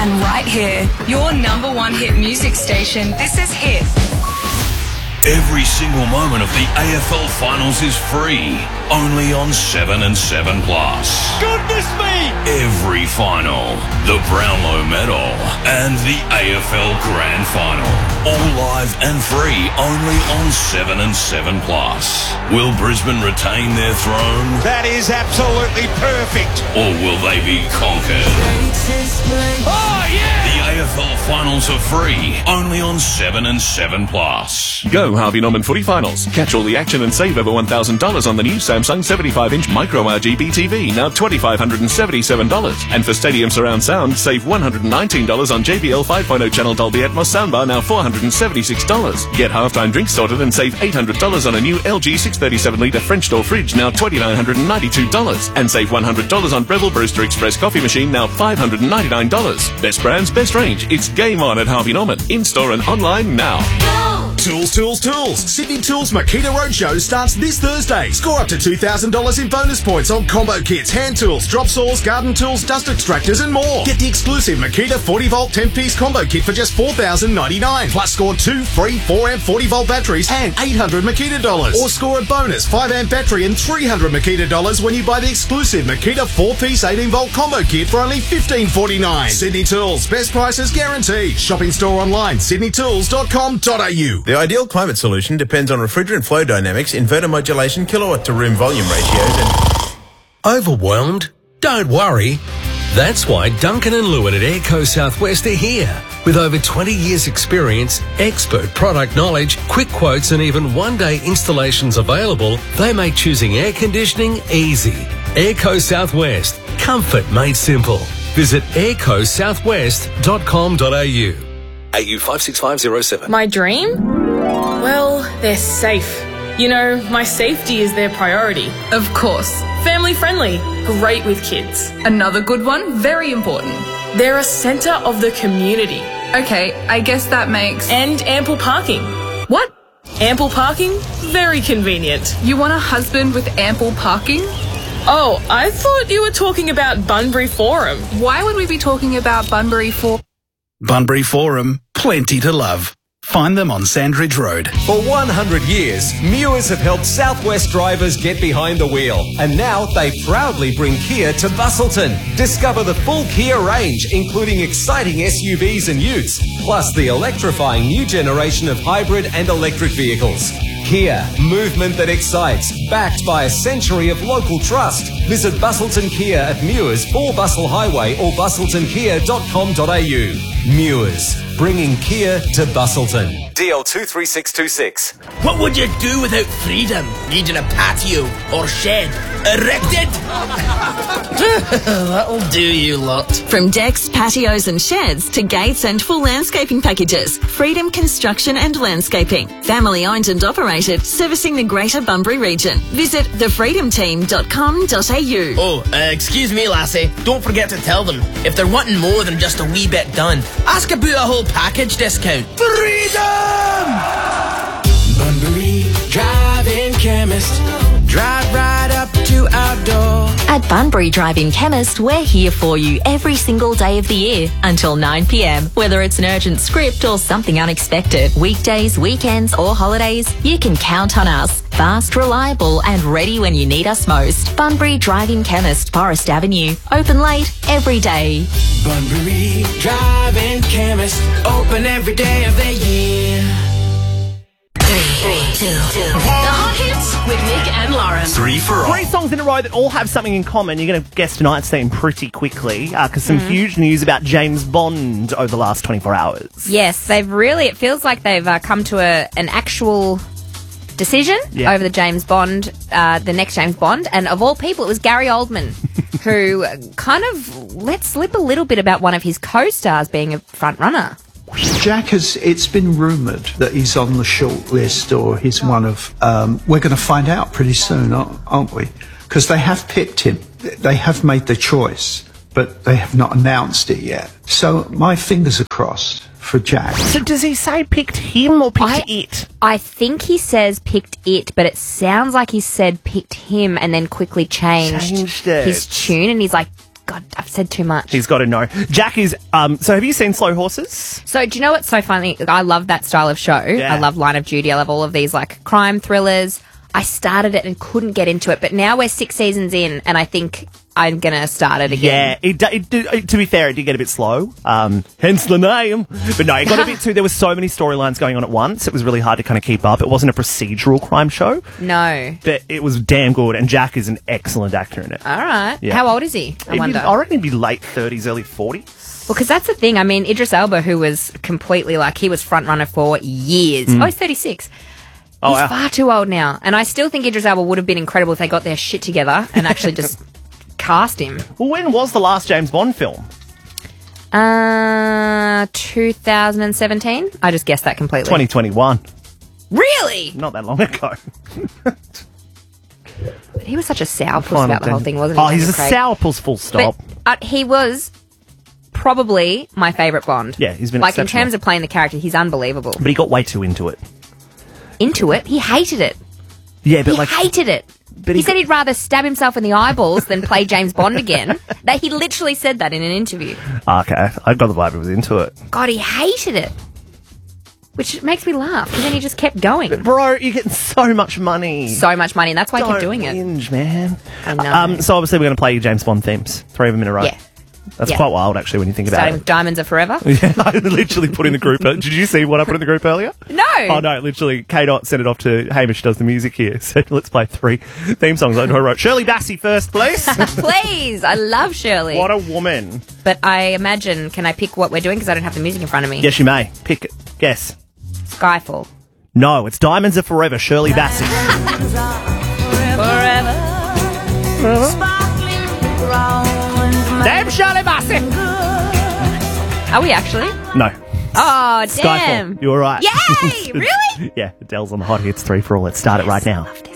And right here, your number one hit music station. This is Hit. Every single moment of the AFL Finals is free, only on 7 and 7 Plus. Goodness me! Every final, the Brownlow Medal, and the AFL Grand Final, all live and free, only on 7 and 7 Plus. Will Brisbane retain their throne? That is absolutely perfect. Or will they be conquered? Oh, yeah! The AFL Finals are free, only on 7 and 7 Plus. Go Harvey Norman Footy Finals. Catch all the action and save over $1,000 on the new Samsung 75-inch Micro RGB TV, now $2,577. And for Stadium Surround Sound, save $119 on JBL 5.0 channel Dolby Atmos soundbar, now $476. Get halftime drinks sorted and save $800 on a new LG 637-litre French door fridge, now $2,992. And save $100 on Breville Brewster Express coffee machine, now $599. Best brands, best range. It's game on at Harvey Norman. In-store and online now. Tools, tools, tools. Sydney Tools Makita Roadshow starts this Thursday. Score up to $2,000 in bonus points on combo kits, hand tools, drop saws, garden tools, dust extractors and more. Get the exclusive Makita 40-volt 10-piece combo kit for just $4,099. Plus score 2 free 4-amp 40-volt batteries and $800 Makita dollars. Or score a bonus 5-amp battery and $300 Makita dollars when you buy the exclusive Makita 4-piece 18-volt combo kit for only $15.49. Sydney Tools. Best prices guaranteed. Shopping store online, sydneytools.com.au. The ideal climate solution depends on refrigerant flow dynamics, inverter modulation, kilowatt to room volume ratios and... Overwhelmed? Don't worry. That's why Duncan and Lewin at Airco Southwest are here. With over 20 years experience, expert product knowledge, quick quotes and even one-day installations available, they make choosing air conditioning easy. Airco Southwest. Comfort made simple. Visit aircosouthwest.com.au. AU 56507. My dream? Well, they're safe. You know, my safety is their priority. Of course. Family friendly, great with kids. Another good one, very important. They're a centre of the community. Okay, I guess that makes... And ample parking. What? Ample parking? Very convenient. You want a husband with ample parking? Oh, I thought you were talking about Bunbury Forum. Why would we be talking about Bunbury Forum? Bunbury Forum, plenty to love. Find them on Sandridge Road. For 100 years, Mewers have helped Southwest drivers get behind the wheel. And now they proudly bring Kia to Busselton. Discover the full Kia range, including exciting SUVs and utes, plus the electrifying new generation of hybrid and electric vehicles. Kia, movement that excites, backed by a century of local trust. Visit Busselton Kia at Mewers, 4 Bustle Highway or busseltonkia.com.au. Mewers, bringing Kia to Busselton. DL 23626. What would you do without freedom? Needing a patio or shed? Erected? That'll do you lot. From decks, patios and sheds to gates and full landscaping packages, Freedom Construction and Landscaping. Family owned and operated, servicing the Greater Bunbury region. Visit thefreedomteam.com.au. Oh, excuse me, lassie. Don't forget to tell them, if they're wanting more than just a wee bit done, ask about a whole package discount. Freedom! Bunbury Drive-In Chemist. Drive right up to our door. At Bunbury Drive-In Chemist, we're here for you every single day of the year until 9 p.m. Whether it's an urgent script or something unexpected, weekdays, weekends or holidays, you can count on us. Fast, reliable and ready when you need us most. Bunbury Drive-In Chemist, Forest Avenue. Open late every day. Bunbury Drive-In Chemist. Open every day of the year. 3, 2, 2. The Hot Hits with Nick and Lauren. 3 for all. 3 songs in a row that all have something in common. You're going to guess tonight's theme pretty quickly because some huge news about James Bond over the last 24 hours. Yes, it feels like they've come to an actual decision over the James Bond, the next James Bond. And of all people, it was Gary Oldman who kind of let slip a little bit about one of his co-stars being a front runner. Jack it's been rumoured that he's on the short list or he's one of, we're going to find out pretty soon, aren't we? Because they have picked him. They have made the choice, but they have not announced it yet. So my fingers are crossed for Jack. So does he say picked him or picked it? I think he says picked it, but it sounds like he said picked him and then quickly changed it. His tune, and he's like, God, I've said too much. He's got to know. Jack is... so have you seen Slow Horses? So do you know what's so funny? I love that style of show. Yeah. I love Line of Duty. I love all of these like crime thrillers. I started it and couldn't get into it, but now we're 6 seasons in, and I think I'm going to start it again. Yeah, to be fair, it did get a bit slow, hence the name. But no, it got a bit too... There were so many storylines going on at once, it was really hard to kind of keep up. It wasn't a procedural crime show. No. But it was damn good, and Jack is an excellent actor in it. All right. Yeah. How old is he? I wonder. I reckon he'd be late 30s, early 40s. Well, because that's the thing. I mean, Idris Elba, who was completely like... He was front runner for years. Oh, he's 36. He's far too old now. And I still think Idris Elba would have been incredible if they got their shit together and actually just cast him. Well, when was the last James Bond film? 2017? I just guessed that completely. 2021. Really? Not that long ago. But he was such a sourpuss about the whole thing, wasn't he? Oh, he's a Craig? sourpuss, full stop. But he was probably my favourite Bond. Yeah, he's been like in exceptional. terms of playing the character, he's unbelievable. But he got way too into it. Into it? He hated it. Yeah, but he hated it. But he said he'd rather stab himself in the eyeballs than play James Bond again. That he literally said that in an interview. Okay, I got the vibe he was into it. God, he hated it. Which makes me laugh, because then he just kept going. But bro, you're getting so much money. So much money, and that's why he kept doing whinge, man. I know. So obviously we're going to play James Bond themes, 3 of them in a row. Yeah. That's Yeah. quite wild, actually, when you think Starting about with Diamonds Are Forever. it. Yeah, I literally put in the group. Did you see what I put in the group earlier? No. Oh, no, literally, K-Dot sent it off to Hamish, does the music here. Said, let's play 3 theme songs. I wrote Shirley Bassey first, please. Please, I love Shirley. What a woman. But I imagine, can I pick what we're doing? Because I don't have the music in front of me. Yes, you may. Pick it. Guess. Skyfall. No, it's Diamonds Are Forever, Shirley Bassey. Forever. Damn Shirley Bassey! Are we actually? No. Oh, damn. Skyfall. You're right. Yay! Really? Yeah, Adele's on the Hot Hits 3 for all. Let's start it right now.